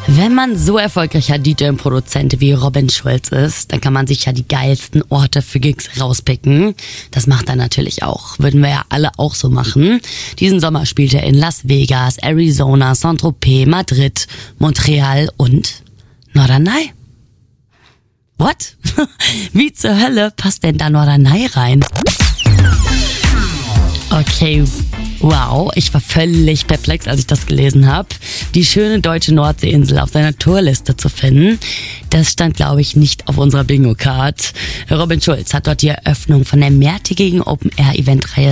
Wenn man so erfolgreicher DJ und Produzent wie Robin Schulz ist, dann kann man sich ja die geilsten Orte für Gigs rauspicken. Das macht er natürlich auch. Würden wir ja alle auch so machen. Diesen Sommer spielt er in Las Vegas, Arizona, Saint-Tropez, Madrid, Montreal und Norderney. What? Wie zur Hölle passt denn da Norderney rein? Okay, wow, ich war völlig perplex, als ich das gelesen habe. Die schöne deutsche Nordseeinsel auf seiner Tourliste zu finden, das stand, glaube ich, nicht auf unserer Bingo-Card. Robin Schulz hat dort die Eröffnung von der mehrtägigen Open-Air-Eventreihe